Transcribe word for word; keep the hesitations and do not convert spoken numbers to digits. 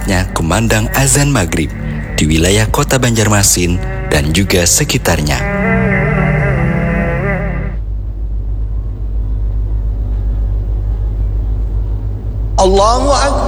saatnya kumandang azan maghrib di wilayah kota Banjarmasin dan juga sekitarnya. Allahu Akbar.